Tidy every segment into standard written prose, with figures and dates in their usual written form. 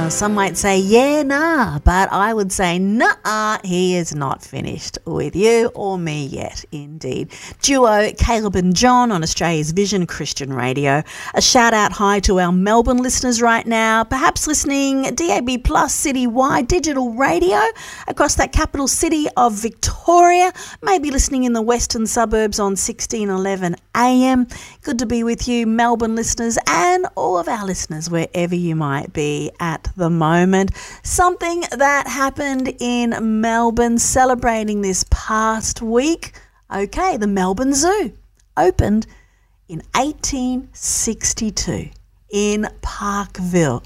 Some might say, yeah, nah, but I would say, nah, he is not finished with you or me yet, indeed. Duo Caleb and John on Australia's Vision Christian Radio. A shout out hi to our Melbourne listeners right now, perhaps listening DAB Plus citywide digital radio across that capital city of Victoria, maybe listening in the western suburbs on 1611 AM. Good to be with you, Melbourne listeners, and all of our listeners wherever you might be at the moment. Something that happened in Melbourne celebrating this past week. Okay, the Melbourne Zoo opened in 1862 in Parkville.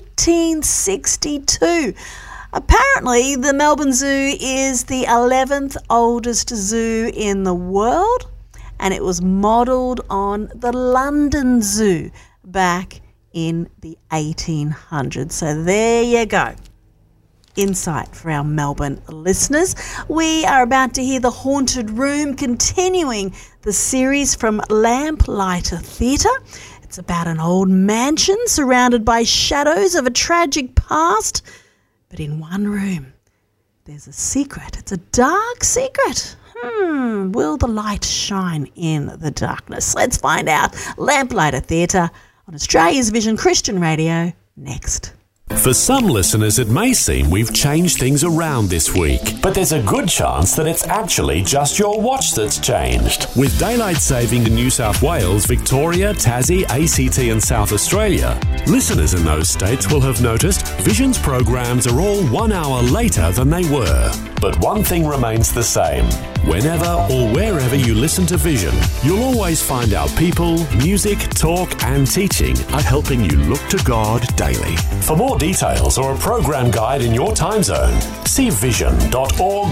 1862. Apparently, the Melbourne Zoo is the 11th oldest zoo in the world, and it was modelled on the London Zoo back in the 1800s. So there you go. Insight for our Melbourne listeners. We are about to hear The Haunted Room, continuing the series from Lamplighter Theatre. It's about an old mansion surrounded by shadows of a tragic past. But in one room, there's a secret. It's a dark secret. Will the light shine in the darkness? Let's find out. Lamplighter Theatre on Australia's Vision Christian Radio next. For some listeners, it may seem we've changed things around this week, but there's a good chance that it's actually just your watch that's changed. With daylight saving in New South Wales, Victoria, Tassie, ACT and South Australia, listeners in those states will have noticed Vision's programs are all 1 hour later than they were. But one thing remains the same. Whenever or wherever you listen to Vision, you'll always find our people, music, talk and teaching are helping you look to God daily. For more details or a program guide in your time zone, see vision.org.au.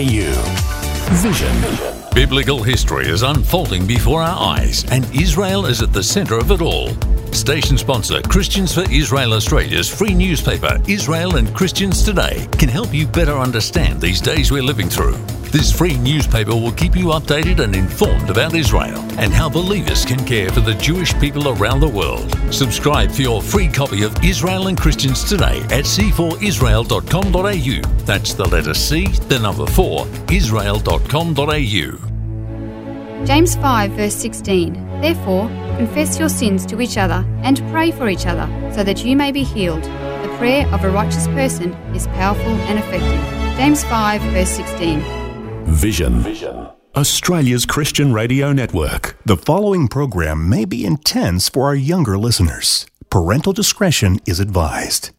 Vision. Biblical history is unfolding before our eyes, and Israel is at the centre of it all. Station sponsor Christians for Israel Australia's free newspaper, Israel and Christians Today, can help you better understand these days we're living through. This free newspaper will keep you updated and informed about Israel and how believers can care for the Jewish people around the world. Subscribe for your free copy of Israel and Christians Today at c4israel.com.au. That's the letter C, the number 4, israel.com.au. James 5 verse 16. Therefore, confess your sins to each other and pray for each other so that you may be healed. The prayer of a righteous person is powerful and effective. James 5 verse 16. Vision. Australia's Christian Radio Network. The following program may be intense for our younger listeners. Parental discretion is advised.